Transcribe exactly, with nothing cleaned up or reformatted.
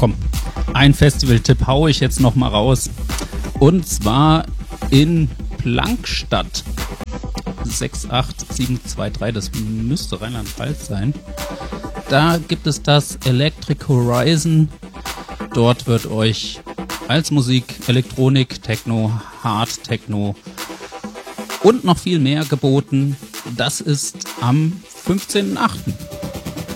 komm, ein Festival-Tipp haue ich jetzt noch mal raus. Und zwar in Plankstadt. sechs acht sieben zwei drei, das müsste Rheinland-Pfalz sein. Da gibt es das Electric Horizon. Dort wird euch als Musik, Elektronik, Techno, Hard Techno und noch viel mehr geboten. Das ist am fünfzehnten achten